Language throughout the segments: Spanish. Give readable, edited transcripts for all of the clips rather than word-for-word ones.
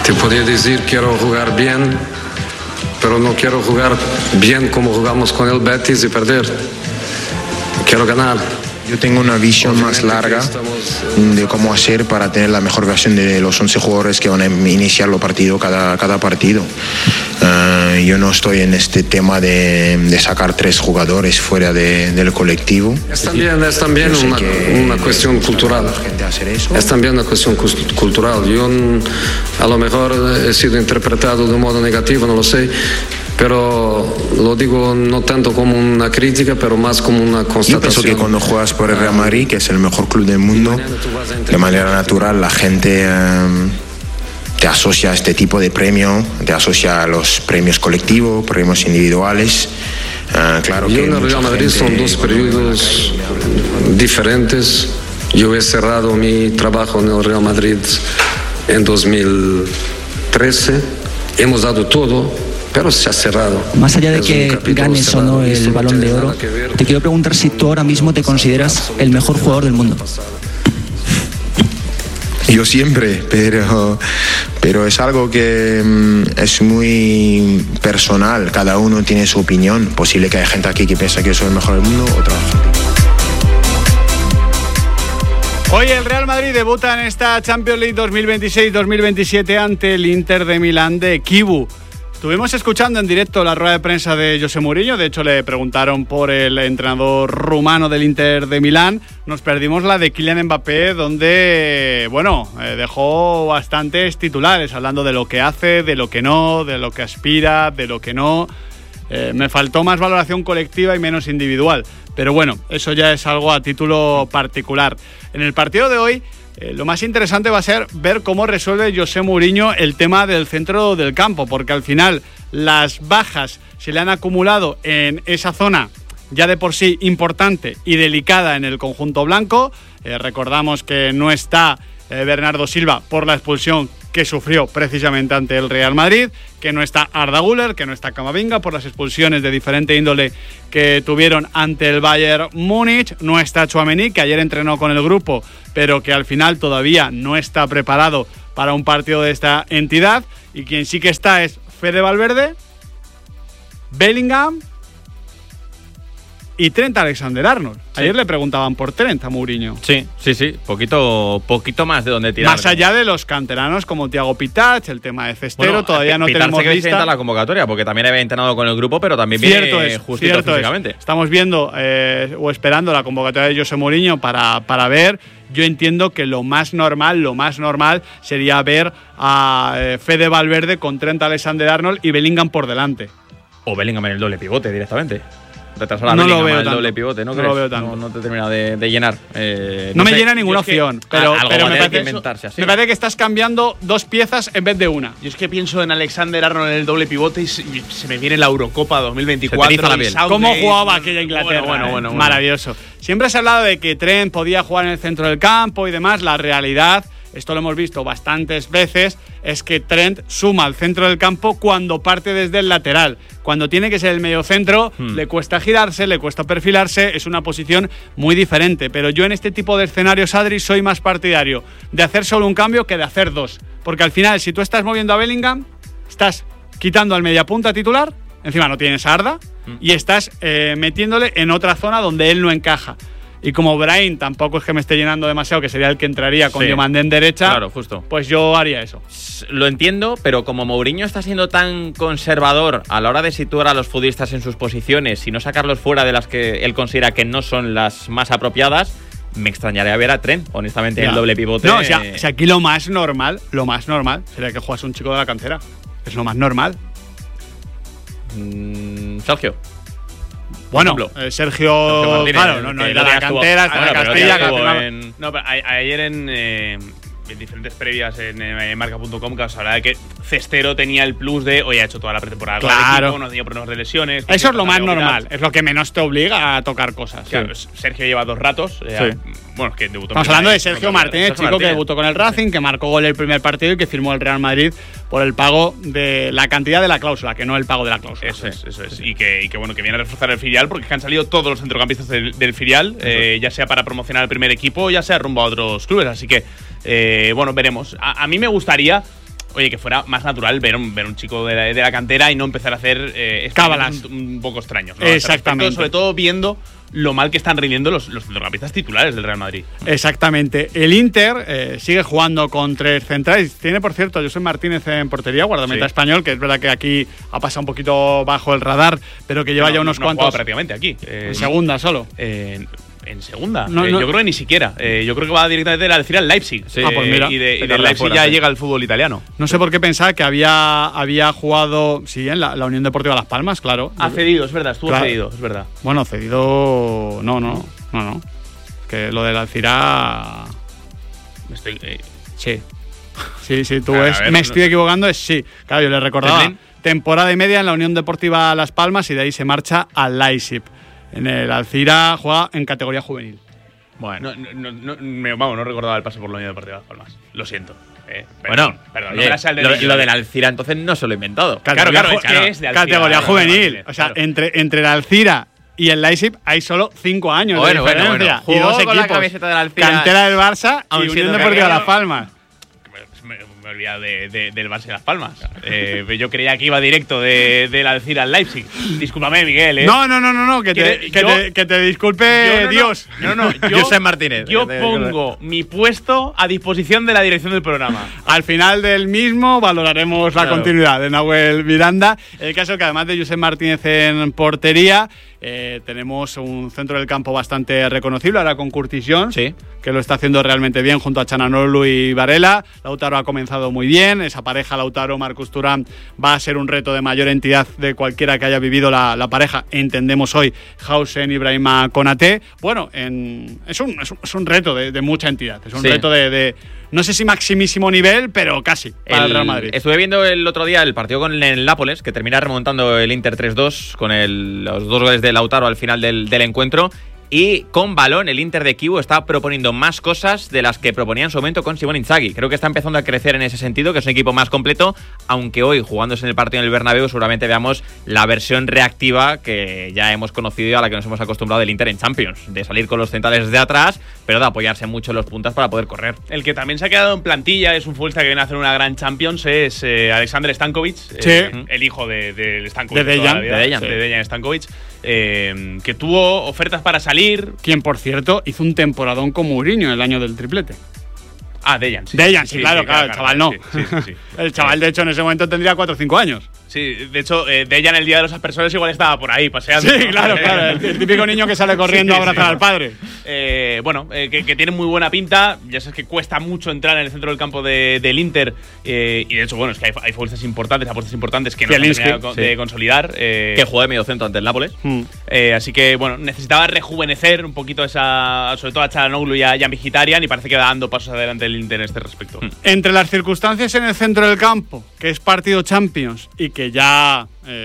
Te podría decir quiero jugar bien, pero no quiero jugar bien como jugamos con el Betis y perder. Quiero ganar. Yo tengo una visión más larga de cómo hacer para tener la mejor versión de los 11 jugadores que van a iniciar los partidos cada partido. Yo no estoy en este tema de sacar 3 jugadores fuera del colectivo. Es también una cuestión cultural. Es también una cuestión cultural. Yo a lo mejor he sido interpretado de un modo negativo, no lo sé. Pero lo digo no tanto como una crítica, pero más como una constatación. Yo pienso que cuando juegas por el Real Madrid, que es el mejor club del mundo, de manera natural la gente te asocia a este tipo de premio, te asocia a los premios colectivos, premios individuales. Claro que en el Real Madrid son 2 periodos diferentes. Yo he cerrado mi trabajo en el Real Madrid en 2013. Hemos dado todo, pero se ha cerrado. Más allá de que ganes o no el Balón de Oro, te quiero preguntar si tú ahora mismo te consideras el mejor jugador del mundo. Yo siempre, pero es algo que es muy personal. Cada uno tiene su opinión. Posible que haya gente aquí que piensa que yo soy el mejor del mundo, otra gente. Hoy el Real Madrid debuta en esta Champions League 2026-2027 ante el Inter de Milán de Kivu. Estuvimos escuchando en directo la rueda de prensa de José Mourinho. De hecho, le preguntaron por el entrenador rumano del Inter de Milán. Nos perdimos la de Kylian Mbappé, donde, dejó bastantes titulares, hablando de lo que hace, de lo que no, de lo que aspira, de lo que no. Me faltó más valoración colectiva y menos individual. Pero bueno, eso ya es algo a título particular. En el partido de hoy, lo más interesante va a ser ver cómo resuelve José Mourinho el tema del centro del campo, porque al final las bajas se le han acumulado en esa zona ya de por sí importante y delicada en el conjunto blanco. Recordamos que no está Bernardo Silva por la expulsión que sufrió precisamente ante el Real Madrid, que no está Arda Güler, que no está Camavinga por las expulsiones de diferente índole que tuvieron ante el Bayern Múnich, no está Tchouaméni, que ayer entrenó con el grupo, pero que al final todavía no está preparado para un partido de esta entidad, y quien sí que está es Fede Valverde, Bellingham y Trent Alexander-Arnold. Sí. Ayer le preguntaban por Trent a Mourinho. Sí. Poquito más de donde tirar. Más allá de los canteranos como Thiago Pitach, el tema de Cestero, todavía no tenemos lista. La convocatoria, porque también había entrenado con el grupo, pero también viene justito físicamente. Estamos viendo o esperando la convocatoria de José Mourinho para ver. Yo entiendo que lo más normal sería ver a Fede Valverde con Trent Alexander-Arnold y Bellingham por delante. O Bellingham en el doble pivote directamente. No lo veo tanto. Doble pivote, ¿no? Lo veo tanto. No te termina de llenar. No me llena ninguna opción, pero me parece que estás cambiando 2 piezas en vez de una. Yo es que pienso en Alexander-Arnold en el doble pivote y se me viene la Eurocopa 2024. ¿Cómo jugaba aquella Inglaterra? Bueno. Maravilloso. Siempre se ha hablado de que Trent podía jugar en el centro del campo y demás. La realidad, esto lo hemos visto bastantes veces, es que Trent suma al centro del campo cuando parte desde el lateral. Cuando tiene que ser el mediocentro, le cuesta girarse, le cuesta perfilarse, es una posición muy diferente. Pero yo en este tipo de escenarios, Adri, soy más partidario de hacer solo un cambio que de hacer 2. Porque al final, si tú estás moviendo a Bellingham, estás quitando al mediapunta titular, encima no tienes a Arda, y estás metiéndole en otra zona donde él no encaja. Y como Brahim tampoco es que me esté llenando demasiado, que sería el que entraría con Diomandé en derecha, claro, justo. Pues yo haría eso. Lo entiendo, pero como Mourinho está siendo tan conservador a la hora de situar a los futbolistas en sus posiciones y no sacarlos fuera de las que él considera que no son las más apropiadas, me extrañaría ver a Trent, honestamente, en el doble pivote. No, o sea, aquí lo más normal sería que juegas un chico de la cantera. Es lo más normal. Sergio. Bueno, Sergio Martínez, claro, no era la cantera, está en Castilla. No, pero ayer en diferentes previas en marca.com que os hablaba de que Cestero tenía el plus de hoy ha hecho toda la pretemporada con el equipo, no tenía problemas de lesiones. Eso es lo más normal, es lo que menos te obliga a tocar cosas. Claro, Sergio lleva 2 ratos. Bueno, que debutó. Estamos hablando de Sergio Martínez, chico que debutó con el Racing, que marcó gol el primer partido y que firmó el Real Madrid por el pago de la cantidad de la cláusula, que no el pago de la cláusula. Eso es. Y que bueno, que viene a reforzar el filial porque han salido todos los centrocampistas del filial, ya sea para promocionar el primer equipo, ya sea rumbo a otros clubes. Así que, bueno, veremos. A mí me gustaría oye, que fuera más natural ver un chico de la cantera y no empezar a hacer cábalas un poco extraños, ¿no? Exactamente. Sobre todo viendo lo mal que están rindiendo los centrocampistas titulares del Real Madrid. Exactamente. El Inter sigue jugando con 3 centrales. Tiene, por cierto, a Josep Martínez en portería, guardameta español, que es verdad que aquí ha pasado un poquito bajo el radar, pero que lleva ya unos cuantos. Prácticamente aquí. En segunda solo. En segunda. Yo creo que ni siquiera. Yo creo que va directamente del Alcira al Leipzig. Sí. Pues mira. Y del Leipzig ya llega al fútbol italiano. No sé por qué pensaba que había jugado, sí, en la Unión Deportiva Las Palmas, claro. Ha cedido, es verdad, estuvo cedido, es verdad. Bueno, cedido. No. Que lo del Alcira. Sí. Sí, tú ves. Me estoy equivocando, sí. Claro, yo le recordaba. Temporada y media en la Unión Deportiva Las Palmas y de ahí se marcha al Leipzig. En el Alcira juega en categoría juvenil. Bueno, no recordaba el paso por la Unión Deportiva Las Palmas. Lo siento. Perdón, oye, lo del Alcira entonces no se lo he inventado. Claro, es que es de Alcira. Categoría juvenil. O sea, entre el Alcira y el Leipzig hay solo 5 años de diferencia. Bueno. Y 2 equipos. La camiseta del Alcira, cantera del Barça y Unión Deportiva Las Palmas. Me he olvidado del Barça y Las Palmas. Yo creía que iba directo del Alcira al Leipzig. Discúlpame, Miguel. No, que te disculpe Dios. Josep Martínez. Yo pongo mi puesto a disposición de la dirección del programa. Al final del mismo valoraremos la continuidad de Nahuel Miranda. El caso es que además de Josep Martínez en portería, tenemos un centro del campo bastante reconocible, ahora con Curtis Jones, que lo está haciendo realmente bien junto a Chananoglu y Varela. Lautaro ha comenzado muy bien, esa pareja Lautaro-Marcus Thuram va a ser un reto de mayor entidad de cualquiera que haya vivido la pareja, entendemos hoy, Hausen y Brahima Konaté. Bueno, es un reto de mucha entidad, es un reto de no sé si maximísimo nivel, pero casi para el Real Madrid. Estuve viendo el otro día el partido con el Nápoles, que termina remontando el Inter 3-2 con los 2 goles de Lautaro al final del encuentro. Y con balón, el Inter de Kivu está proponiendo más cosas de las que proponía en su momento con Simone Inzaghi. Creo que está empezando a crecer en ese sentido, que es un equipo más completo, aunque hoy, jugándose en el partido en el Bernabéu, seguramente veamos la versión reactiva que ya hemos conocido y a la que nos hemos acostumbrado del Inter en Champions, de salir con los centrales desde atrás, pero de apoyarse mucho en los puntas para poder correr. El que también se ha quedado en plantilla, es un futbolista que viene a hacer una gran Champions, es Alexander Stankovic, el hijo de Stankovic. De Dejan Stankovic. Que tuvo ofertas para salir. Quien, por cierto, hizo un temporadón con Mourinho el año del triplete. Dejan, sí, claro, el chaval no. Sí. El chaval, de hecho, en ese momento tendría 4 o 5 años. Sí, de hecho, Dejan el día de los aspersores igual estaba por ahí paseando. Sí, claro. El típico niño que sale corriendo a abrazar al padre. Que tiene muy buena pinta. Ya sabes que cuesta mucho entrar en el centro del campo del Inter. Y de hecho, es que hay fuerzas importantes, apuestas importantes que no se han terminado de consolidar. Que jugó de medio centro ante el Nápoles. Así que, necesitaba rejuvenecer un poquito sobre todo a Çalhanoğlu y a Mkhitaryan, y parece que va dando pasos adelante el Inter en este respecto. Entre las circunstancias en el centro del campo, que es partido Champions y que ya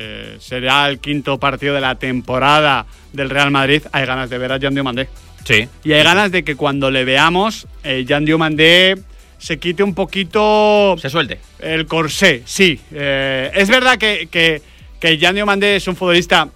será el 5º partido de la temporada del Real Madrid, hay ganas de ver a Jean Diomandé. Sí. Y hay ganas de que cuando le veamos, Jean Diomandé se quite un poquito... Se suelte. El corsé, sí. Es verdad que Jean Diomandé es un futbolista...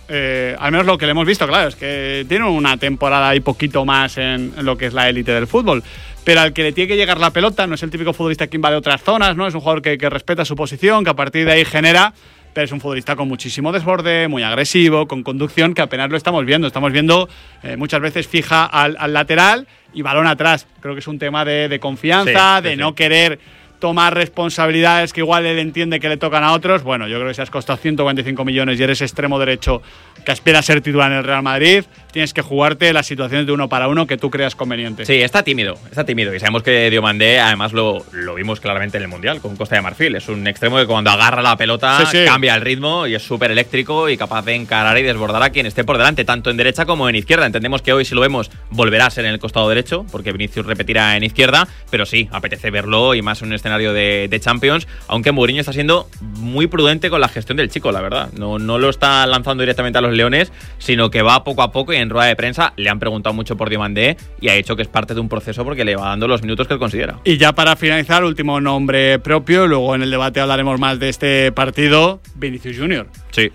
al menos lo que le hemos visto, claro, es que tiene una temporada y poquito más en lo que es la élite del fútbol, pero al que le tiene que llegar la pelota, no es el típico futbolista que invade otras zonas, ¿no? Es un jugador que respeta su posición, que a partir de ahí genera, pero es un futbolista con muchísimo desborde, muy agresivo, con conducción, que apenas lo estamos viendo. Estamos viendo muchas veces fija al lateral y balón atrás. Creo que es un tema de confianza, de no querer tomar responsabilidades que igual él entiende que le tocan a otros. Bueno, yo creo que si has costado 125 millones y eres extremo derecho que aspira a ser titular en el Real Madrid, tienes que jugarte las situaciones de 1 para 1 que tú creas conveniente. Sí, está tímido. Y sabemos que Diomandé, además lo vimos claramente en el Mundial con Costa de Marfil. Es un extremo que cuando agarra la pelota cambia el ritmo y es súper eléctrico y capaz de encarar y desbordar a quien esté por delante, tanto en derecha como en izquierda. Entendemos que hoy, si lo vemos, volverá a ser en el costado derecho, porque Vinicius repetirá en izquierda, pero sí, apetece verlo y más en un escenario de Champions, aunque Mourinho está siendo muy prudente con la gestión del chico, la verdad. No lo está lanzando directamente a los leones, sino que va poco a poco, y en rueda de prensa le han preguntado mucho por Diomandé y ha dicho que es parte de un proceso porque le va dando los minutos que él considera. Y ya para finalizar, último nombre propio, luego en el debate hablaremos más de este partido, Vinicius Junior. Sí.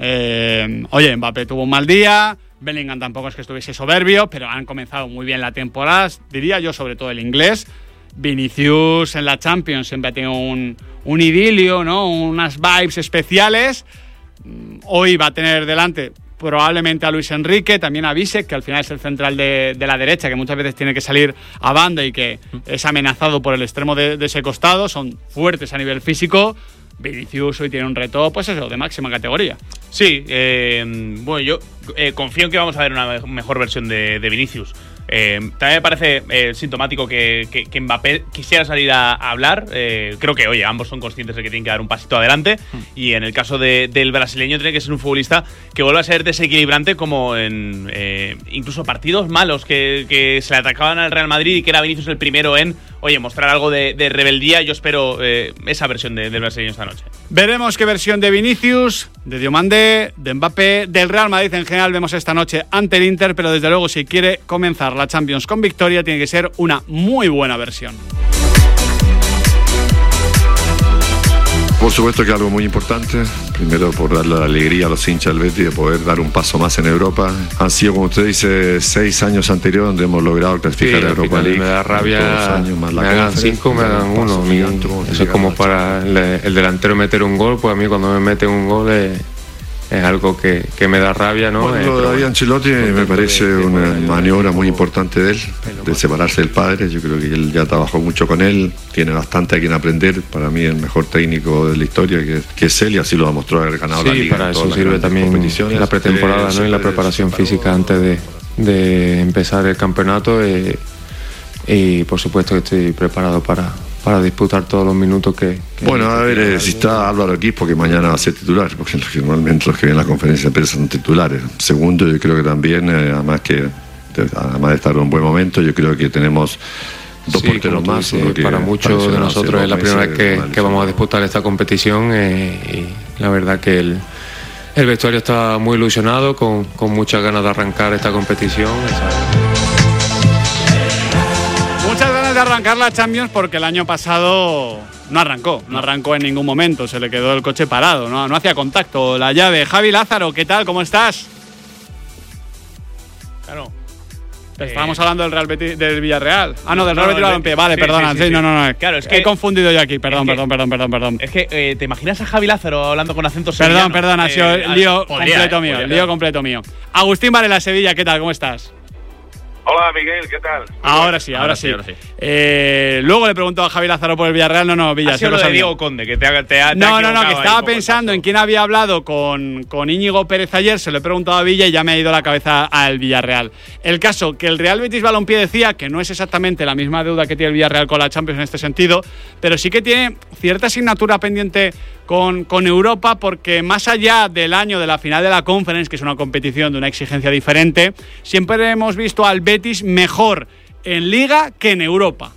Oye, Mbappé tuvo un mal día, Bellingham tampoco es que estuviese soberbio, pero han comenzado muy bien la temporada, diría yo, sobre todo el inglés. Vinicius en la Champions siempre ha tenido un un idilio, ¿no? Unas vibes especiales. Hoy va a tener delante probablemente a Luis Enrique, también a Bisek, que al final es el central de la derecha, que muchas veces tiene que salir a banda y que es amenazado por el extremo de ese costado. Son fuertes a nivel físico. Vinicius hoy tiene un reto, pues eso, de máxima categoría. Sí, bueno, yo confío en que vamos a ver una mejor versión de Vinicius. También me parece sintomático que Mbappé quisiera salir a hablar. Creo que, oye, ambos son conscientes de que tienen que dar un pasito adelante. Y en el caso del brasileño, tiene que ser un futbolista que vuelva a ser desequilibrante, como en incluso partidos malos que se le atacaban al Real Madrid y que era Vinicius el primero en, oye, mostrar algo de rebeldía. Yo espero esa versión del brasileño esta noche. Veremos qué versión de Vinicius, de Diomandé, de Mbappé, del Real Madrid en general vemos esta noche ante el Inter, pero desde luego si quiere comenzar la Champions con victoria tiene que ser una muy buena versión. Por supuesto que algo muy importante, primero por darle la alegría a los hinchas del Betis de poder dar un paso más en Europa. Han sido, como usted dice, 6 años anteriores donde hemos logrado clasificar a Europa League. Me da rabia, años, más me hagan 5, me hagan 1. Eso es como para el delantero meter un gol, pues a mí cuando me mete un gol es algo que me da rabia, ¿no? Bueno, lo de David Ancelotti me parece una maniobra muy importante de él, de separarse del padre. Yo creo que él ya trabajó mucho con él, tiene bastante a quien aprender. Para mí el mejor técnico de la historia que es él, y así lo demostró haber ganado la Liga. Para eso sirve también la pretemporada, ¿no? Y la preparación física antes de empezar el campeonato. Y por supuesto que estoy preparado para disputar todos los minutos que bueno, a ver si está Álvaro Quispo, que mañana va a ser titular, porque normalmente los que ven la conferencia de prensa son titulares. Segundo, yo creo que también, además de estar en un buen momento, yo creo que tenemos dos porteros más. Para muchos de nosotros es la primera vez que vamos a disputar esta competición, y la verdad que el vestuario está muy ilusionado, con muchas ganas de arrancar esta competición. Muchas ganas de arrancar la Champions, porque el año pasado no arrancó en ningún momento, se le quedó el coche parado, no hacía contacto la llave. Javi Lázaro, ¿qué tal? ¿Cómo estás? Claro. Estábamos hablando del Real Betis, del Villarreal. Ah, no, del Real Betis Balompié. Vale, sí, perdona. Sí. No. Claro, es que he confundido yo aquí. Perdón. Es que te imaginas a Javi Lázaro hablando con acento sevillano. Perdón, ha sido lío completo mío. Agustín Varela, Sevilla, ¿qué tal? ¿Cómo estás? Hola, Miguel, ¿qué tal? Ahora sí. Luego le preguntó a Javi Lázaro por el Villarreal. Ha sido lo de Diego Conde, que te ha que estaba pensando en quién había hablado con Íñigo Pérez ayer. Se lo he preguntado a Villa y ya me ha ido la cabeza al Villarreal. El caso, que el Real Betis Balompié decía que no es exactamente la misma deuda que tiene el Villarreal con la Champions en este sentido, pero sí que tiene cierta asignatura pendiente con Europa, porque más allá del año de la final de la Conference, que es una competición de una exigencia diferente, siempre hemos visto al Betis mejor en Liga que en Europa.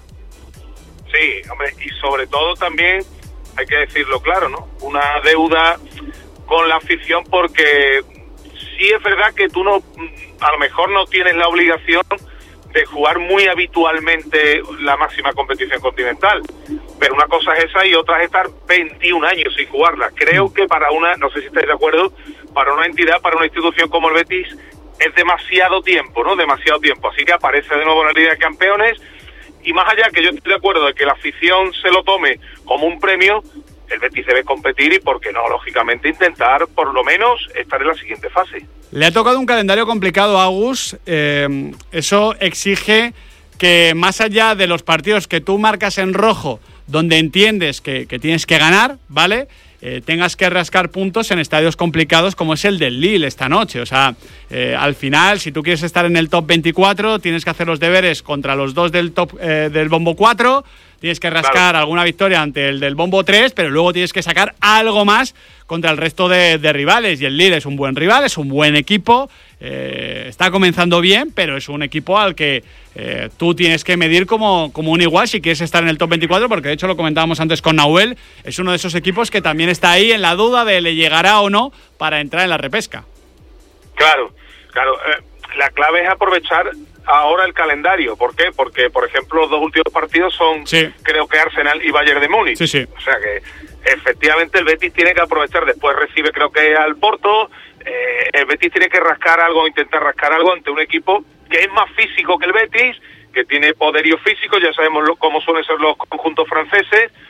Sí, hombre, y sobre todo también, hay que decirlo claro, ¿no? Una deuda con la afición, porque sí es verdad que tú a lo mejor no tienes la obligación de jugar muy habitualmente la máxima competición continental, pero una cosa es esa y otra es estar 21 años sin jugarla. Creo que para no sé si estáis de acuerdo, para una entidad, para una institución como el Betis, es demasiado tiempo, ¿no? Demasiado tiempo. Así que aparece de nuevo la Liga de Campeones, y más allá que yo estoy de acuerdo de que la afición se lo tome como un premio, el Betis debe competir y, ¿por qué no?, lógicamente, intentar por lo menos estar en la siguiente fase. Le ha tocado un calendario complicado a Agus. Eso exige que, más allá de los partidos que tú marcas en rojo, donde entiendes que tienes que ganar, ¿vale?, tengas que rascar puntos en estadios complicados como es el del Lille esta noche. O sea, al final, si tú quieres estar en el top 24, tienes que hacer los deberes contra los dos del top del bombo 4, tienes que rascar alguna victoria ante el del bombo 3, pero luego tienes que sacar algo más contra el resto de rivales. Y el Lille es un buen rival, es un buen equipo, está comenzando bien, pero es un equipo al que tú tienes que medir como un igual si quieres estar en el top 24, porque de hecho lo comentábamos antes con Nahuel, es uno de esos equipos que también está ahí en la duda de le llegará o no para entrar en la repesca. Claro. La clave es aprovechar ahora el calendario. ¿Por qué? Porque, por ejemplo, los dos últimos partidos son, creo que Arsenal y Bayern de Múnich. Sí. O sea que, efectivamente, el Betis tiene que aprovechar. Después recibe, creo que al Porto. El Betis tiene que intentar rascar algo ante un equipo que es más físico que el Betis, que tiene poderío físico. Ya sabemos cómo suelen ser los conjuntos franceses,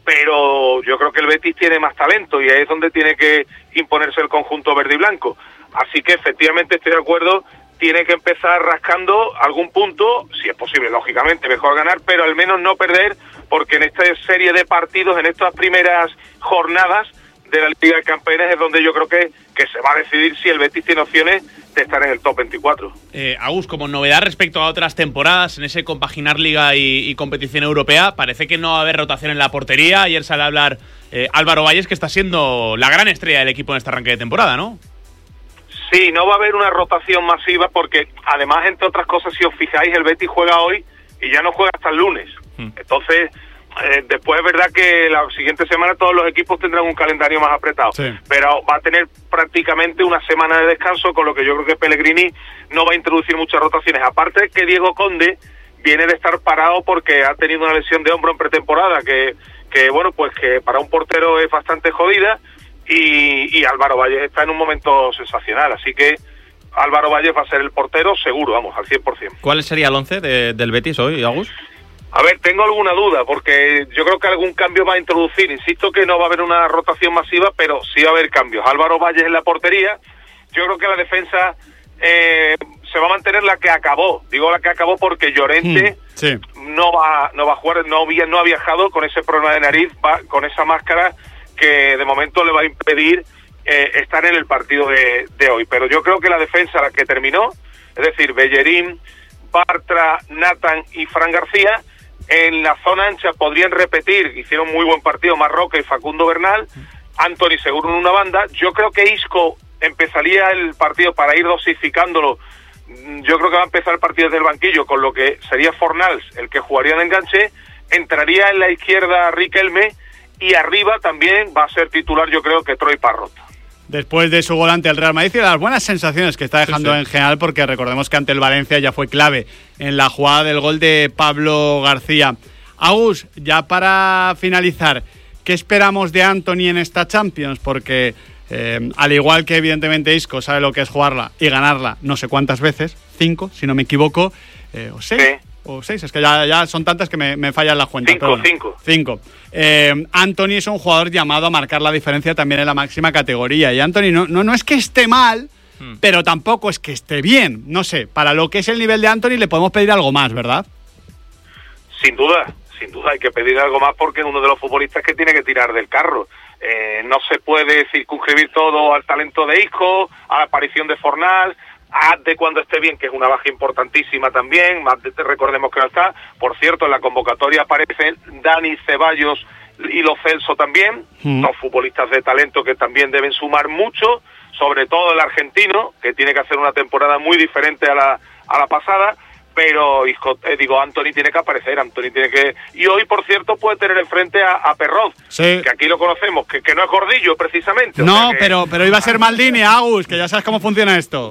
pero yo creo que el Betis tiene más talento y ahí es donde tiene que imponerse el conjunto verde y blanco. Así que efectivamente estoy de acuerdo, tiene que empezar rascando algún punto, si es posible, lógicamente, mejor ganar, pero al menos no perder, porque en esta serie de partidos, en estas primeras jornadas de la Liga de Campeones es donde yo creo que se va a decidir si el Betis tiene opciones de estar en el top 24. Agus, como novedad respecto a otras temporadas, en ese compaginar Liga y competición europea, parece que no va a haber rotación en la portería. Ayer sale a hablar Álvaro Valles, que está siendo la gran estrella del equipo en este arranque de temporada, ¿no? Sí, no va a haber una rotación masiva porque, además, entre otras cosas, si os fijáis, el Betis juega hoy y ya no juega hasta el lunes. Entonces, después es verdad que la siguiente semana todos los equipos tendrán un calendario más apretado, sí, pero va a tener prácticamente una semana de descanso, con lo que yo creo que Pellegrini no va a introducir muchas rotaciones. Aparte que Diego Conde viene de estar parado porque ha tenido una lesión de hombro en pretemporada que bueno, pues que para un portero es bastante jodida, y Álvaro Valles está en un momento sensacional, así que Álvaro Valles va a ser el portero seguro, vamos, al 100%. ¿Cuál sería el 11 del Betis hoy, Agus? A ver, tengo alguna duda, porque yo creo que algún cambio va a introducir. Insisto que no va a haber una rotación masiva, pero sí va a haber cambios. Álvaro Valles en la portería. Yo creo que la defensa se va a mantener la que acabó. Digo la que acabó porque Llorente sí, no va a jugar, no ha viajado con ese problema de nariz, va con esa máscara que de momento le va a impedir estar en el partido de hoy. Pero yo creo que la defensa, la que terminó, es decir, Bellerín, Bartra, Nathan y Fran García, en la zona ancha podrían repetir, hicieron muy buen partido Marroca y Facundo Bernal, Antony seguro en una banda. Yo creo que Isco empezaría el partido para ir dosificándolo. Yo creo que va a empezar el partido desde el banquillo, con lo que sería Fornals el que jugaría de enganche, entraría en la izquierda Riquelme, y arriba también va a ser titular, yo creo que Troy Parrott. Después de su gol ante el Real Madrid y las buenas sensaciones que está dejando en general, porque recordemos que ante el Valencia ya fue clave en la jugada del gol de Pablo García. Agus, ya para finalizar, ¿qué esperamos de Antony en esta Champions? Porque al igual que evidentemente Isco sabe lo que es jugarla y ganarla no sé cuántas veces, 5 si no me equivoco, o 6. Sí. O 6, es que ya son tantas que me fallan las cuentas. 5. Antony es un jugador llamado a marcar la diferencia también en la máxima categoría. Y Antony no es que esté mal, pero tampoco es que esté bien. No sé, para lo que es el nivel de Antony le podemos pedir algo más, ¿verdad? Sin duda hay que pedir algo más, porque es uno de los futbolistas que tiene que tirar del carro. No se puede circunscribir todo al talento de Isco, a la aparición de Fornal, de cuando esté bien, que es una baja importantísima también. Recordemos que no está. Por cierto, en la convocatoria aparecen Dani Ceballos y Lo Celso también, dos futbolistas de talento que también deben sumar mucho, sobre todo el argentino, que tiene que hacer una temporada muy diferente a la pasada. Pero Antony tiene que aparecer, y hoy, por cierto, puede tener enfrente a Perroz, sí, que aquí lo conocemos, que no es gordillo precisamente. No, pero iba a ser Maldini, Agus, que ya sabes cómo funciona esto.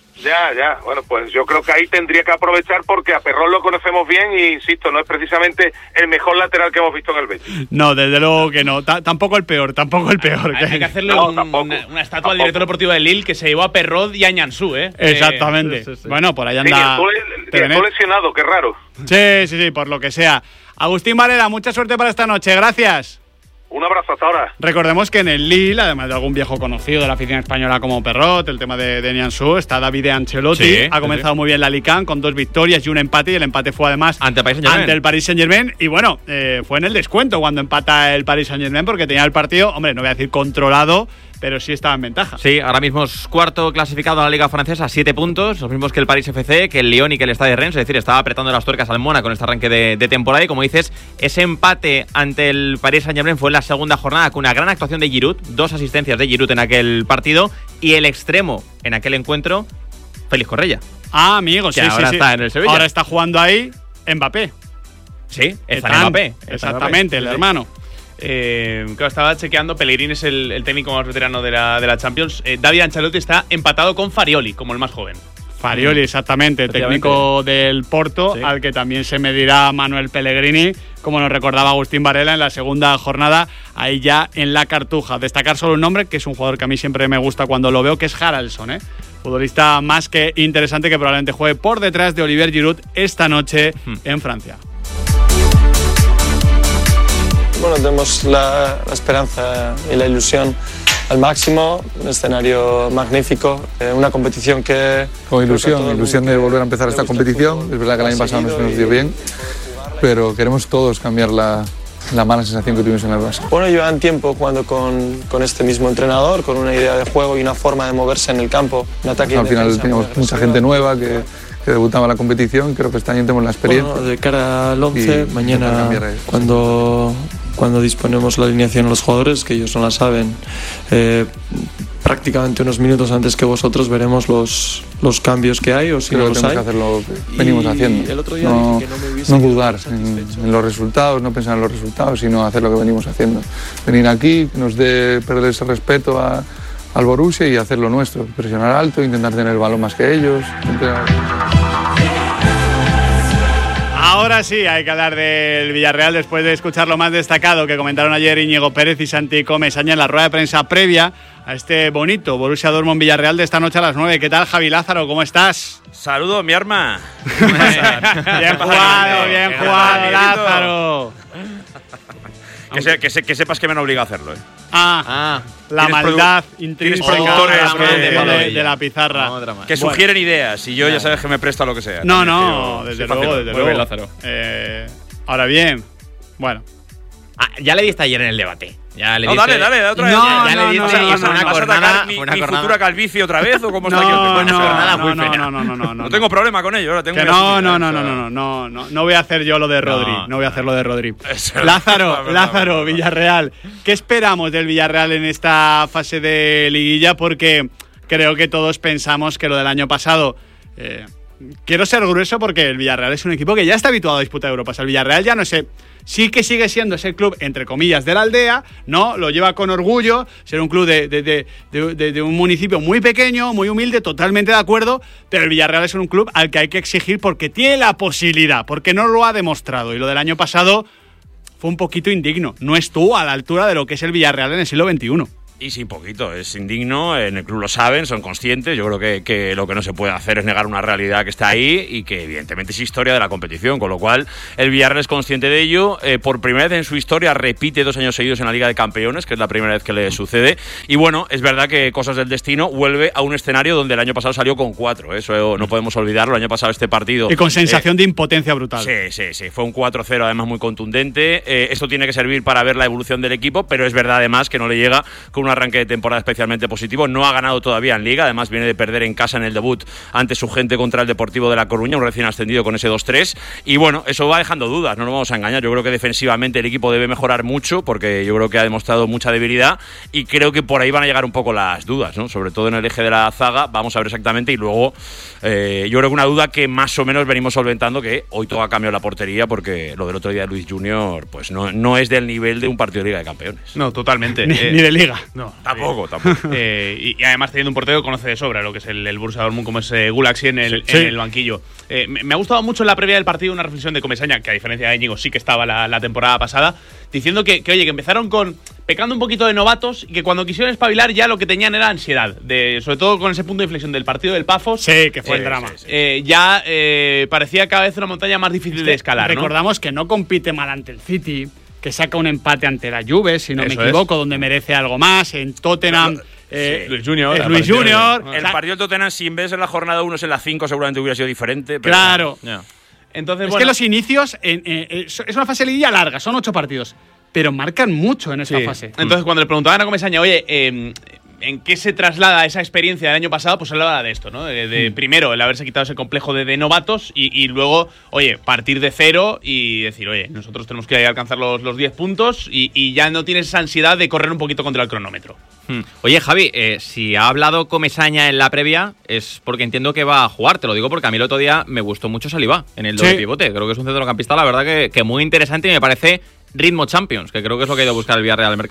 Ya, bueno, pues yo creo que ahí tendría que aprovechar, porque a Perrón lo conocemos bien y, insisto, no es precisamente el mejor lateral que hemos visto en el Betis. No, desde luego que no, tampoco el peor. Hay que hacerle una estatua al director deportivo de Lille, que se llevó a Perrot y a Ñansú, ¿eh? Exactamente. Sí. Bueno, por ahí anda. Estoy lesionado, qué raro. Sí, por lo que sea. Agustín Varela, mucha suerte para esta noche, gracias. Un abrazo, hasta ahora. Recordemos que en el Lille, además de algún viejo conocido de la afición española como Perrot, el tema de Nianzú, está David Ancelotti. Ha comenzado muy bien la Ligue 1 con 2 victorias y un empate, y el empate fue además ante el Paris Saint-Germain. Y bueno, fue en el descuento cuando empata el Paris Saint-Germain, porque tenía el partido, hombre, no voy a decir controlado, pero sí estaba en ventaja. Sí, ahora mismo es cuarto clasificado en la Liga Francesa, 7 puntos, los mismos que el Paris FC, que el Lyon y que el Stade de Rennes. Es decir, estaba apretando las tuercas al Mónaco con este arranque de temporada. Y como dices, ese empate ante el Paris Saint-Germain fue en la segunda jornada, con una gran actuación de Giroud, 2 asistencias de Giroud en aquel partido, y el extremo en aquel encuentro, Félix Correia. Ah, amigo, sí, ahora está en el Sevilla. Ahora está jugando ahí Mbappé. Sí, está Mbappé. Exactamente, el hermano. Claro, estaba chequeando. Pellegrini es el técnico más veterano de la Champions. David Ancelotti está empatado con Farioli como el más joven. Farioli, exactamente, técnico del Porto, sí, al que también se medirá Manuel Pellegrini, como nos recordaba Agustín Varela en la segunda jornada, ahí ya en la Cartuja. Destacar solo un nombre, que es un jugador que a mí siempre me gusta cuando lo veo, que es Haraldsson, futbolista más que interesante, que probablemente juegue por detrás de Olivier Giroud esta noche en Francia. Bueno, tenemos la esperanza y la ilusión al máximo, un escenario magnífico, una competición que... Con ilusión de volver a empezar esta competición. Es verdad que el año pasado no se nos dio bien, pero queremos todos cambiar la mala sensación que tuvimos en el Barça. Bueno, llevan tiempo jugando con este mismo entrenador, con una idea de juego y una forma de moverse en el campo, un ataque. Al final teníamos mucha gente nueva que debutaba en la competición, creo que este año tenemos la experiencia. Bueno, de cara al 11, mañana cuando disponemos la alineación a los jugadores, que ellos no la saben, prácticamente unos minutos antes que vosotros veremos los cambios que hay, o si no los hay. Que hacer lo que venimos haciendo. El otro día no no dudar en los resultados, no pensar en los resultados, sino hacer lo que venimos haciendo. Venir aquí, que nos dé perder ese respeto al Borussia y hacer lo nuestro. Presionar alto, intentar tener el balón más que ellos. Ahora sí, hay que hablar del Villarreal después de escuchar lo más destacado que comentaron ayer Íñigo Pérez y Santi Comesaña en la rueda de prensa previa a este bonito Borussia Dortmund Villarreal de esta noche a las 9. ¿Qué tal, Javi Lázaro? ¿Cómo estás? Saludos, mi arma. Bien jugado, Lázaro. Que sepas que me han obligado a hacerlo, la maldad intrínseca de la pizarra. Que sugieren ideas y yo ya sabes que me presto a lo que sea. Desde luego. Lázaro. Ahora bien, bueno. Ya le diste ayer en el debate. Dale, otra vez. ¿Mi futura calvicie otra vez o cómo está aquí? No tengo problema con ello. No voy a hacer yo lo de Rodri. No voy a hacer lo de Rodri. Lázaro, Villarreal. ¿Qué esperamos del Villarreal en esta fase de liguilla? Porque creo que todos pensamos que lo del año pasado... quiero ser grueso porque el Villarreal es un equipo que ya está habituado a disputar Europas. El Villarreal ya no sé... Sí que sigue siendo ese club, entre comillas, de la aldea, ¿no? Lo lleva con orgullo, ser un club de un municipio muy pequeño, muy humilde, totalmente de acuerdo, pero el Villarreal es un club al que hay que exigir porque tiene la posibilidad, porque no lo ha demostrado. Y lo del año pasado fue un poquito indigno. No estuvo a la altura de lo que es el Villarreal en el siglo XXI. Y sí, poquito, es indigno, en el club lo saben, son conscientes, yo creo que lo que no se puede hacer es negar una realidad que está ahí y que evidentemente es historia de la competición, con lo cual el Villarreal es consciente de ello, por primera vez en su historia repite 2 años seguidos en la Liga de Campeones, que es la primera vez que le sucede, y bueno, es verdad que cosas del destino, vuelve a un escenario donde el año pasado salió con 4, eso no podemos olvidarlo, el año pasado este partido... Y con sensación de impotencia brutal. Sí, fue un 4-0 además muy contundente, esto tiene que servir para ver la evolución del equipo, pero es verdad además que no le llega con un arranque de temporada especialmente positivo, no ha ganado todavía en Liga, además viene de perder en casa en el debut ante su gente contra el Deportivo de La Coruña, un recién ascendido con ese 2-3, y bueno, eso va dejando dudas, no nos vamos a engañar, yo creo que defensivamente el equipo debe mejorar mucho, porque yo creo que ha demostrado mucha debilidad, y creo que por ahí van a llegar un poco las dudas, ¿no? Sobre todo en el eje de la zaga, vamos a ver exactamente, y luego yo creo que una duda que más o menos venimos solventando, que hoy todo ha cambiado la portería, porque lo del otro día de Luis Junior pues no es del nivel de un partido de Liga de Campeones. No, totalmente. Ni de Liga. No. Tampoco. Y además teniendo un portero que conoce de sobra lo que es el Borussia Dortmund, como es Gulaxi en el banquillo. Me ha gustado mucho en la previa del partido una reflexión de Comesaña, que a diferencia de Íñigo sí que estaba la temporada pasada, diciendo que empezaron pecando un poquito de novatos y que cuando quisieron espabilar ya lo que tenían era ansiedad, sobre todo con ese punto de inflexión del partido del Pafos. Sí, que fue el drama. Ya parecía cada vez una montaña más difícil de escalar. Recordamos que no compite mal ante el City, que saca un empate ante la Juve, si no me equivoco, donde merece algo más. En Tottenham, Luis Junior. El partido de Tottenham, si en vez de en la jornada 1 es en la 5, seguramente hubiera sido diferente. Pero claro. Entonces, es que los inicios es una fase de liguilla larga, son 8 partidos, pero marcan mucho en esa fase. Entonces, cuando le preguntaban a Comesaña, oye, ¿en qué se traslada esa experiencia del año pasado? Pues hablaba de esto, ¿no? Primero, el haberse quitado ese complejo de novatos y luego, oye, partir de cero y decir, oye, nosotros tenemos que alcanzar los 10 puntos y ya no tienes esa ansiedad de correr un poquito contra el cronómetro. Oye, Javi, si ha hablado Comesaña en la previa es porque entiendo que va a jugar. Te lo digo porque a mí el otro día me gustó mucho Saliba en el doble pivote. Creo que es un centrocampista, la verdad, que muy interesante y me parece ritmo Champions, que creo que es lo que ha ido a buscar el Villarreal al mercado.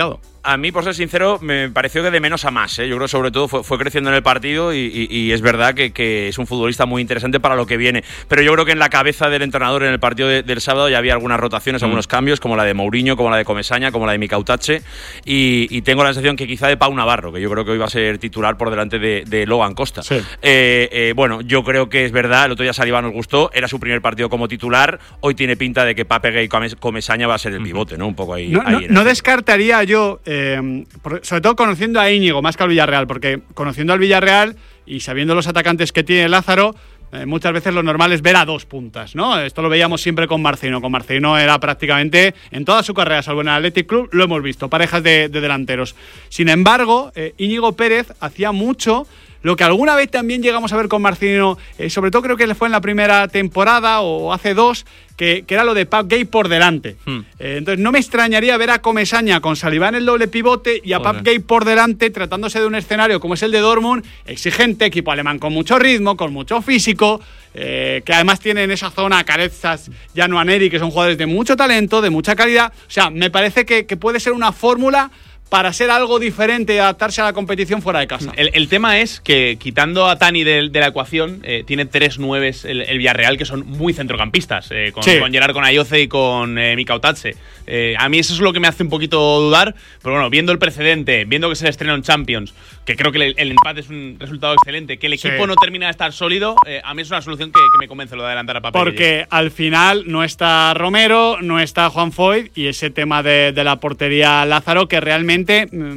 A mí, por ser sincero, me pareció que de menos a más. Yo creo que sobre todo fue creciendo en el partido y es verdad que es un futbolista muy interesante para lo que viene. Pero yo creo que en la cabeza del entrenador en el partido del sábado ya había algunas rotaciones, algunos cambios, como la de Mourinho, como la de Comesaña, como la de Mika Utache. Y tengo la sensación que quizá de Pau Navarro, que yo creo que hoy va a ser titular por delante de Logan Costa. Sí. Bueno, yo creo que es verdad, el otro día Saliba nos gustó, era su primer partido como titular. Hoy tiene pinta de que Pape Gueye y Comesaña va a ser el pivote, ¿no? Un poco ahí. No descartaría yo, sobre todo conociendo a Íñigo más que al Villarreal, porque conociendo al Villarreal y sabiendo los atacantes que tiene Lázaro, muchas veces lo normal es ver a dos puntas, ¿no? Esto lo veíamos siempre con Marcelino. Con Marcelino era prácticamente, en toda su carrera, salvo en el Athletic Club, lo hemos visto, parejas de delanteros. Sin embargo, Íñigo Pérez hacía mucho lo que alguna vez también llegamos a ver con Marcelino, sobre todo creo que le fue en la primera temporada o hace 2, que era lo de Pape Gueye por delante. Entonces no me extrañaría ver a Comesaña con Saliba en el doble pivote y a Pape Gueye por delante, tratándose de un escenario como es el de Dortmund, exigente, equipo alemán con mucho ritmo, con mucho físico, que además tiene en esa zona a Carezas, Jan Neri, que son jugadores de mucho talento, de mucha calidad. O sea, me parece que puede ser una fórmula para ser algo diferente y adaptarse a la competición fuera de casa. El tema es que, quitando a Tani de la ecuación, tiene 3 9s el Villarreal que son muy centrocampistas, con Gerard Conayoce y con Mika Utache. A mí eso es lo que me hace un poquito dudar, pero bueno, viendo el precedente, viendo que se le estrena en Champions, que creo que el empate es un resultado excelente, que el equipo no termina de estar sólido, a mí es una solución que me convence lo de adelantar a Pape Gueye. Porque al final no está Romero, no está Juan Foyth, y ese tema de la portería Lázaro, que realmente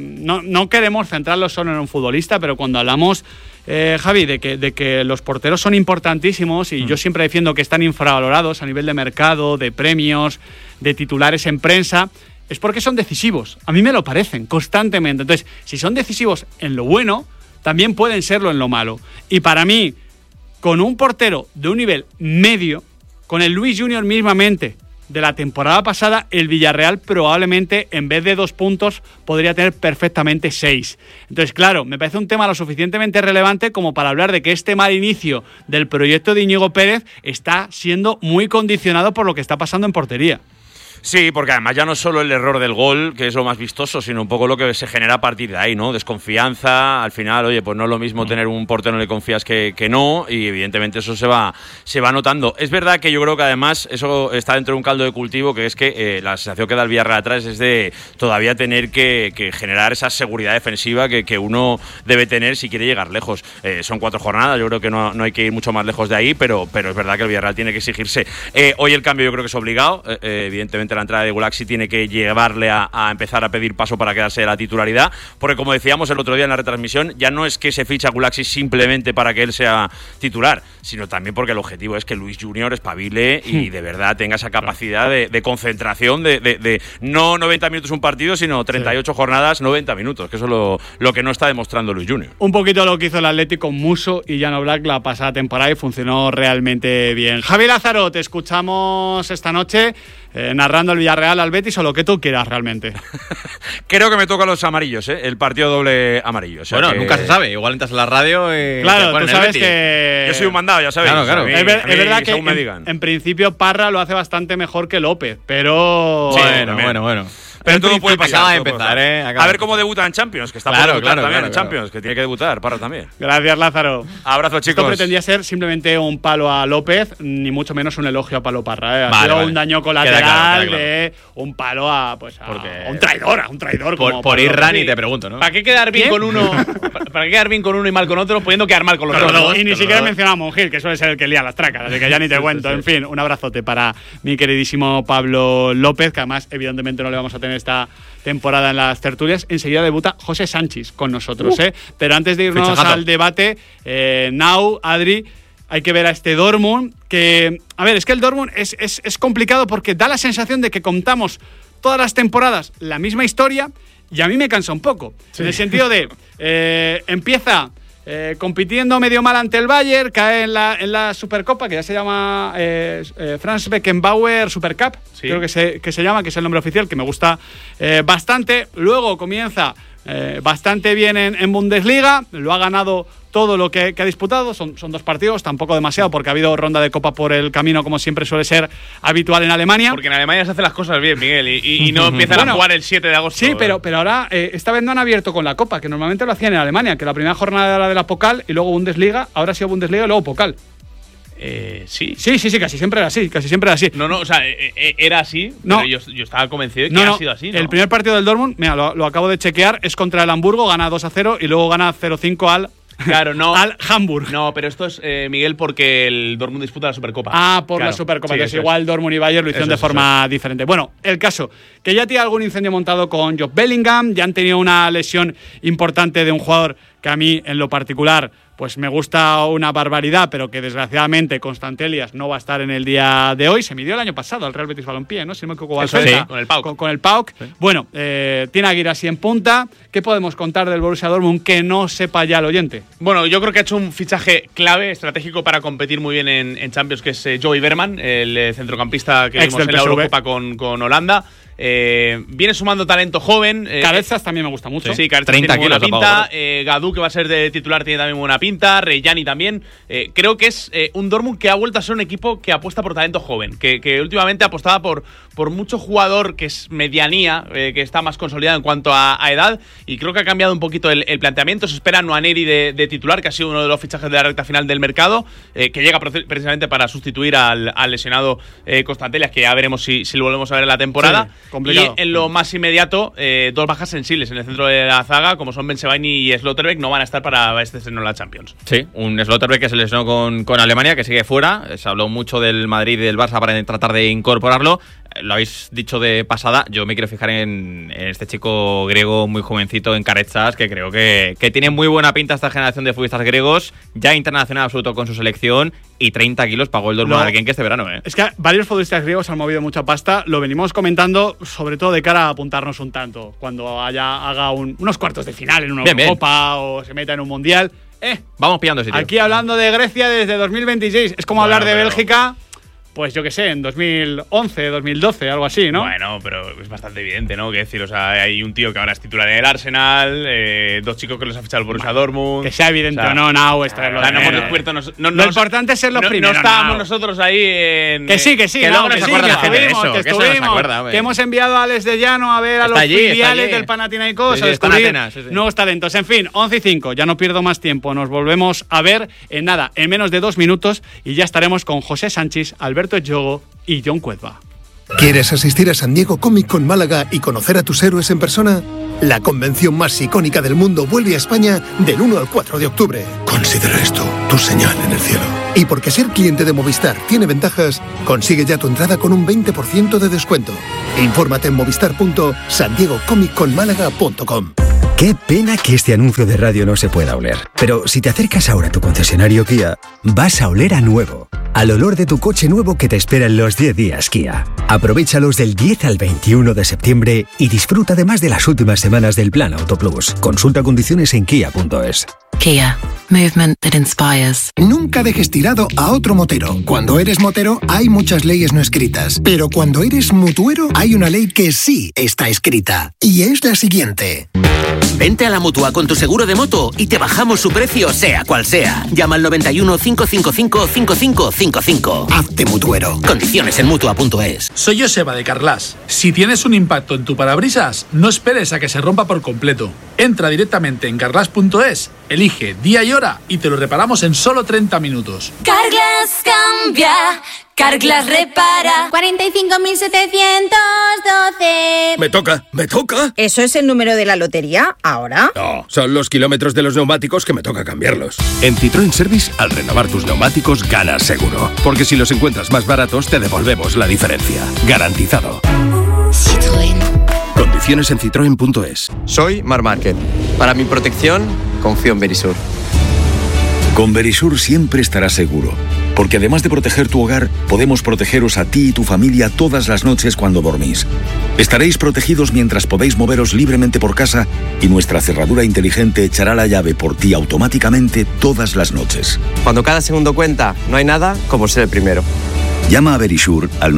no queremos centrarlo solo en un futbolista, pero cuando hablamos, Javi, de que los porteros son importantísimos, y yo siempre defiendo que están infravalorados a nivel de mercado, de premios, de titulares en prensa, es porque son decisivos. A mí me lo parecen constantemente. Entonces, si son decisivos en lo bueno, también pueden serlo en lo malo. Y para mí, con un portero de un nivel medio, con el Luis Junior mismamente de la temporada pasada, el Villarreal probablemente en vez de 2 puntos podría tener perfectamente 6. Entonces, claro, me parece un tema lo suficientemente relevante como para hablar de que este mal inicio del proyecto de Íñigo Pérez está siendo muy condicionado por lo que está pasando en portería. Sí, porque además ya no es solo el error del gol, que es lo más vistoso, sino un poco lo que se genera a partir de ahí, ¿no? Desconfianza, al final, oye, pues no es lo mismo tener un portero en el que confías que no, y evidentemente eso se va notando. Es verdad que yo creo que además eso está dentro de un caldo de cultivo, que es que la sensación que da el Villarreal atrás es de todavía tener que generar esa seguridad defensiva que uno debe tener si quiere llegar lejos. Son 4 jornadas, yo creo que no hay que ir mucho más lejos de ahí, pero es verdad que el Villarreal tiene que exigirse. Hoy el cambio yo creo que es obligado, evidentemente la entrada de Gulaxi tiene que llevarle a empezar a pedir paso para quedarse de la titularidad, porque como decíamos el otro día en la retransmisión, ya no es que se ficha a Gulaxi simplemente para que él sea titular, sino también porque el objetivo es que Luis Junior espabile y de verdad tenga esa capacidad de concentración, de no 90 minutos un partido, sino 38 jornadas, 90 minutos, que eso es lo que no está demostrando Luis Junior. Un poquito lo que hizo el Atlético con Musso y Jan Oblak la pasada temporada y funcionó realmente bien. Javi Lázaro, te escuchamos esta noche narrando el Villarreal al Betis o lo que tú quieras realmente. Creo que me toca los amarillos, el partido doble amarillo. O sea bueno, nunca se sabe. Igual entras en la radio y claro, tú sabes que yo soy un mandado, ya sabéis. Claro. Es verdad que en principio Parra lo hace bastante mejor que López, pero bueno. Pero todo puede pasar. Acaba de empezar, A ver cómo debuta en Champions, que está por debutar también en Champions, que tiene que debutar, Parra también. Gracias, Lázaro. Abrazo, chicos. Esto pretendía ser simplemente un palo a López, ni mucho menos un elogio a Pablo Parra. Ha sido un daño colateral de un palo a un traidor. Por ir Rani te pregunto, ¿no? ¿Para qué quedar bien con uno? ¿Para qué quedar bien con uno y mal con otro, pudiendo quedar mal con los dos? Y ni siquiera mencionaba a Monjil, que suele ser el que lía las tracas, así que ya ni te cuento. En fin, un abrazote para mi queridísimo Pablo López, que además evidentemente no le vamos a tener esta temporada en las tertulias. Enseguida debuta José Sánchez con nosotros, Pero antes de irnos al debate, Nau, Adri, hay que ver a este Dortmund, que, a ver, es que el Dortmund es complicado porque da la sensación de que contamos todas las temporadas la misma historia y a mí me cansa un poco. Sí. En el sentido de, empieza compitiendo medio mal ante el Bayern, cae en la Supercopa, que ya se llama Franz Beckenbauer Supercup, creo que se llama, que es el nombre oficial, que me gusta bastante. Luego comienza bastante bien en Bundesliga, lo ha ganado todo lo que ha disputado, son 2 partidos, tampoco demasiado porque ha habido ronda de Copa por el camino como siempre suele ser habitual en Alemania. Porque en Alemania se hacen las cosas bien, Miguel, y no empiezan a jugar el 7 de agosto. Sí, pero ahora esta vez no han abierto con la Copa, que normalmente lo hacían en Alemania, que la primera jornada era la de la Pokal y luego Bundesliga, ahora ha sido Bundesliga y luego Pokal. Sí, casi siempre era así. No, o sea, era así, pero yo estaba convencido de que ha sido así, ¿no? El primer partido del Dortmund, mira, lo acabo de chequear, es contra el Hamburgo, gana 2-0 y luego gana 0-5 al Hamburg. No, pero esto es, Miguel, porque el Dortmund disputa la Supercopa. La Supercopa. Sí, entonces igual Dortmund y Bayern lo hicieron de forma diferente. Bueno, el caso, que ya tiene algún incendio montado con Job Bellingham, ya han tenido una lesión importante de un jugador que a mí, en lo particular, pues me gusta una barbaridad, pero que desgraciadamente Constantelias no va a estar en el día de hoy. Se midió el año pasado al Real Betis Balompié, ¿no? Si no me equivoco, con el PAOK. Con el PAOK. Sí. Bueno, tiene a Guirassy en punta. ¿Qué podemos contar del Borussia Dortmund que no sepa ya el oyente? Bueno, yo creo que ha hecho un fichaje clave, estratégico para competir muy bien en Champions, que es Joey Berman, el centrocampista que vimos en la Eurocopa con Holanda. Viene sumando talento joven. Cabezas también me gusta mucho. Sí, Cabezas tiene buena pinta. Gadou, que va a ser de titular, tiene también buena pinta. Reyani también. Creo que es un Dortmund que ha vuelto a ser un equipo que apuesta por talento joven. Que últimamente apostaba por mucho jugador que es medianía, que está más consolidado en cuanto a edad. Y creo que ha cambiado un poquito el planteamiento. Se espera a Nwaneri de titular, que ha sido uno de los fichajes de la recta final del mercado, que llega precisamente para sustituir al lesionado Constantelias, que ya veremos si lo volvemos a ver en la temporada. Sí. Complicado. Y en lo más inmediato, 2 bajas sensibles en el centro de la zaga, como son Ben Sebaini y Slotterbeck, no van a estar para este estreno en la Champions. Sí, un Slotterbeck que se lesionó con Alemania, que sigue fuera. Se habló mucho del Madrid y del Barça para tratar de incorporarlo. Lo habéis dicho de pasada, yo me quiero fijar en este chico griego muy jovencito, en Caretsas, que creo que tiene muy buena pinta esta generación de futbolistas griegos, ya internacional absoluto con su selección, y 30 kilos pagó el Dortmund al Genk este verano. Es que varios futbolistas griegos han movido mucha pasta, lo venimos comentando, sobre todo de cara a apuntarnos un tanto, cuando haga unos cuartos de final en una Eurocopa o se meta en un Mundial. Vamos pillando sitio. Aquí hablando de Grecia desde 2026, es como hablar de Bélgica. Pues yo qué sé, en 2011, 2012, algo así, ¿no? Bueno, pero es bastante evidente, ¿no? Que decir, o sea, hay un tío que ahora es titular en el Arsenal, 2 chicos que los ha fichado el Borussia Dortmund. Que sea evidente o no, no, es traerlo. No hemos descubierto. Lo importante es ser los primeros. No estábamos nosotros ahí en. Que sí, que luego nos acuerda la gente de eso. Que estuvimos. Que hemos enviado a Alex de Llano a ver a los filiales del Panathinaikos a descubrir nuevos talentos. En fin, 11:05, ya no pierdo más tiempo. Nos volvemos a ver en nada, en menos de 2 minutos, y ya estaremos con José Sánchez, Alberto Echogo y John Cuezba. ¿Quieres asistir a San Diego Comic Con Málaga y conocer a tus héroes en persona? La convención más icónica del mundo vuelve a España del 1 al 4 de octubre. Considera esto tu señal en el cielo. Y porque ser cliente de Movistar tiene ventajas, consigue ya tu entrada con un 20% de descuento. Infórmate en movistar.sandiegocomicconmálaga.com. Qué pena que este anuncio de radio no se pueda oler. Pero si te acercas ahora a tu concesionario Kia, vas a oler a nuevo. Al olor de tu coche nuevo que te espera en los 10 días Kia. Aprovéchalos del 10 al 21 de septiembre y disfruta además de las últimas semanas del Plan Auto Plus. Consulta condiciones en kia.es. Kia. Movement that inspires. Nunca dejes tirado a otro motero. Cuando eres motero hay muchas leyes no escritas. Pero cuando eres mutuero hay una ley que sí está escrita. Y es la siguiente. Vente a la Mutua con tu seguro de moto y te bajamos su precio sea cual sea. Llama al 91 555 5555. Hazte mutuero. Condiciones en Mutua.es. Soy Joseba de Carglass. Si tienes un impacto en tu parabrisas, no esperes a que se rompa por completo. Entra directamente en Carglass.es, elige día y hora y te lo reparamos en solo 30 minutos. Carglass cambia, Carglass repara. 45.712. Me toca. ¿Eso es el número de la lotería ahora? No, son los kilómetros de los neumáticos que me toca cambiarlos. En Citroën Service, al renovar tus neumáticos, ganas seguro. Porque si los encuentras más baratos, te devolvemos la diferencia. Garantizado. Citroën. Condiciones en citroen.es. Soy Marc Márquez. Para mi protección, confío en Verisur. Con Verisur siempre estarás seguro, porque además de proteger tu hogar, podemos protegeros a ti y tu familia todas las noches cuando dormís. Estaréis protegidos mientras podéis moveros libremente por casa y nuestra cerradura inteligente echará la llave por ti automáticamente todas las noches. Cuando cada segundo cuenta, no hay nada como ser el primero. Llama a Verisur al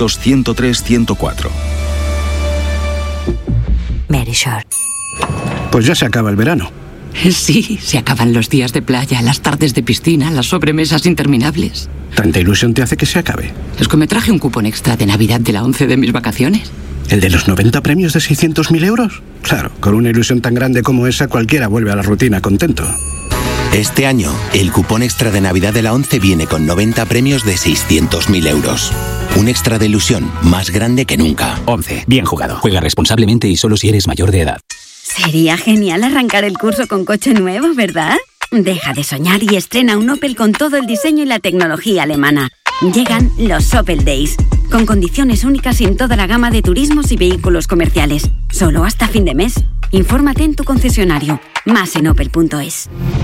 900-103-104. Verisur. Pues ya se acaba el verano. Sí, se acaban los días de playa, las tardes de piscina, las sobremesas interminables. ¿Tanta ilusión te hace que se acabe? Es que me traje un cupón extra de Navidad de la 11 de mis vacaciones. ¿El de los 90 premios de 600.000 euros? Claro, con una ilusión tan grande como esa cualquiera vuelve a la rutina contento. Este año, el cupón extra de Navidad de la 11 viene con 90 premios de 600.000 euros. Un extra de ilusión más grande que nunca. 11. Bien jugado. Juega responsablemente y solo si eres mayor de edad. Sería genial arrancar el curso con coche nuevo, ¿verdad? Deja de soñar y estrena un Opel con todo el diseño y la tecnología alemana. Llegan los Opel Days, con condiciones únicas en toda la gama de turismos y vehículos comerciales. Solo hasta fin de mes. Infórmate en tu concesionario. Más en opel.es.